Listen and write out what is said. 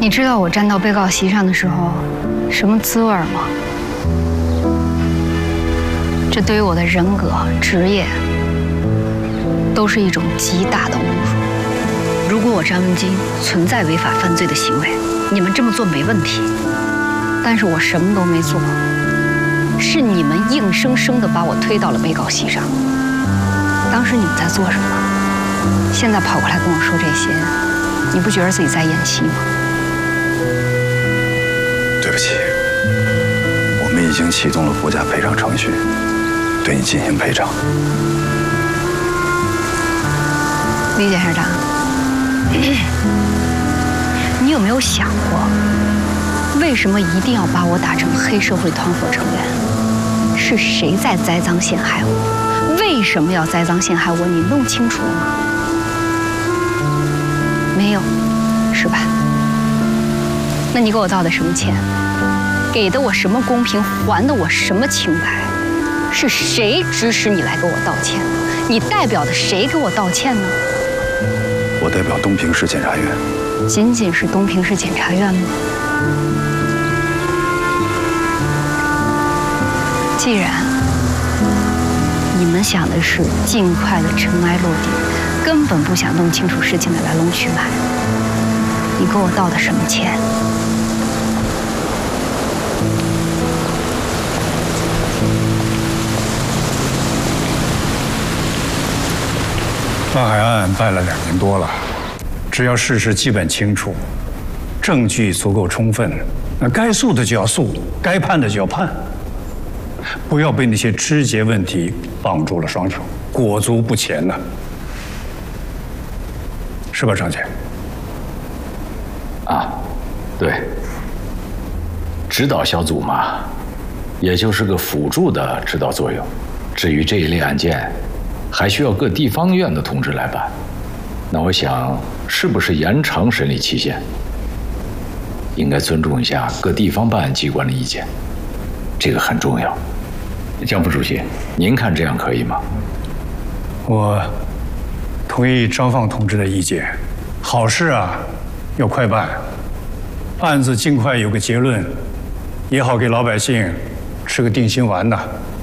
你知道我站到被告席上的时候什么滋味吗？这对于我的人格、职业都是一种极大的侮辱。如果我张文京存在违法犯罪的行为，你们这么做没问题。但是我什么都没做，是你们硬生生地把我推到了被告席上。当时你们在做什么？现在跑过来跟我说这些，你不觉得自己在演戏吗？ 对不起，我们已经启动了国家赔偿程序，对你进行赔偿。 李检察长，你有没有想过，为什么一定要把我打成黑社会团伙成员？是谁在栽赃陷害我？为什么要栽赃陷害我？你弄清楚了吗？没有，是吧？那你给我道的什么歉？给的我什么公平？还的我什么清白？是谁指使你来给我道歉的？你代表的谁给我道歉呢？ 我代表东平市检察院。 仅仅是东平市检察院吗？既然你们想的是尽快的尘埃落定，根本不想弄清楚事情的来龙去脉，你给我道的什么歉？ 万海案办了2年多了，只要事实基本清楚，证据足够充分，那该诉的就要诉，该判的就要判，不要被那些枝节问题绑住了双手，裹足不前呐，是吧，张姐？ 啊，对，指导小组嘛，也就是个辅助的指导作用。至于这一类案件，还需要各地方院的同志来办。那我想，是不是延长审理期限？应该尊重一下各地方办案机关的意见，这个很重要。江副主席，您看这样可以吗？ 我同意张放同志的意见，好事啊，要快办，案子尽快有个结论，也好给老百姓吃个定心丸呐。